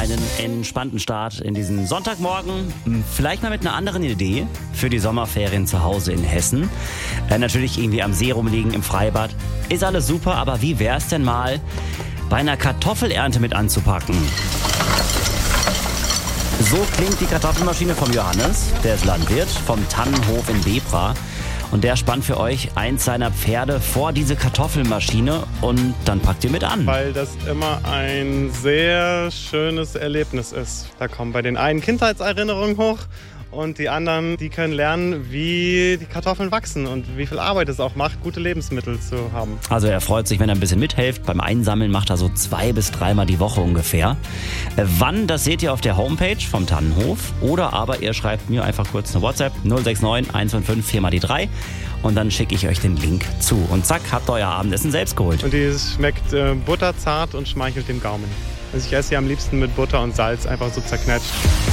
einen entspannten Start in diesen Sonntagmorgen. Vielleicht mal mit einer anderen Idee für die Sommerferien zu Hause in Hessen. Natürlich irgendwie am See rumliegen, im Freibad. Ist alles super, aber wie wär's denn mal, bei einer Kartoffelernte mit anzupacken? So klingt die Kartoffelmaschine vom Johannes, der ist Landwirt, vom Tannenhof in Bebra. Und der spannt für euch eins seiner Pferde vor diese Kartoffelmaschine und dann packt ihr mit an. Weil das immer ein sehr schönes Erlebnis ist. Da kommen bei den einen Kindheitserinnerungen hoch und die anderen, die können lernen, wie die Kartoffeln wachsen und wie viel Arbeit es auch macht, gute Lebensmittel zu haben. Also er freut sich, wenn er ein bisschen mithilft. Beim Einsammeln macht er so 2 bis 3 Mal die Woche ungefähr. Wann, das seht ihr auf der Homepage vom Tannenhof. Oder aber ihr schreibt mir einfach kurz eine WhatsApp 069 155 4 mal die 3 und dann schicke ich euch den Link zu. Und zack, habt ihr euer Abendessen selbst geholt. Und die schmeckt butterzart und schmeichelt dem Gaumen. Also ich esse sie am liebsten mit Butter und Salz, einfach so zerknetscht.